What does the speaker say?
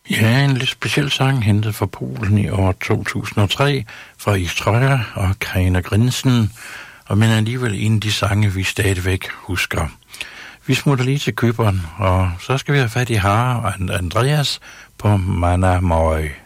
Ja, en lidt speciel sang hentet fra Polen i år 2003 fra Istrøja og Karina Grinsen, og men alligevel en af de sange, vi stadigvæk husker. Vi smutter lige til Køberen, og så skal vi have fat i Hare og Andreas på Manamøj.